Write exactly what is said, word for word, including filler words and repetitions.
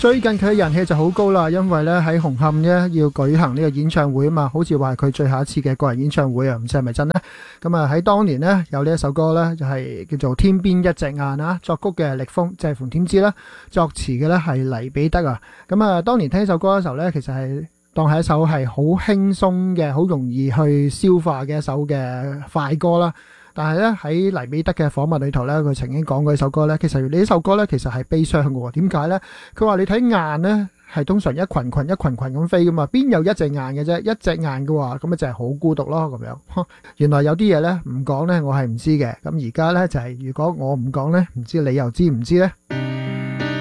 最近佢嘅人氣就好高啦，因為咧喺紅磡咧要舉行呢個演唱會啊嘛，好似話係佢最後一次嘅個人演唱會啊，唔知係咪真呢？咁啊喺當年呢，有呢一首歌咧就係叫做《天邊一隻雁》啊，作曲嘅力風即係馮添枝啦，作詞嘅咧係黎彼得啊。咁啊當年聽呢首歌嘅時候咧，其實係當係一首係好輕鬆嘅、好容易去消化嘅一首嘅快歌啦。但係咧喺黎彼得嘅訪問裏頭咧，佢曾經講過呢首歌咧，其實呢首歌咧其實係悲傷嘅喎。點解咧？佢話你睇雁咧係通常一群群一群群咁飛噶嘛，邊有一隻雁嘅啫？一隻雁嘅話，咁咪就係好孤獨咯咁樣。原來有啲嘢咧唔講咧，我係唔知嘅。咁而家咧就係如果我唔講咧，唔知你又知唔知咧？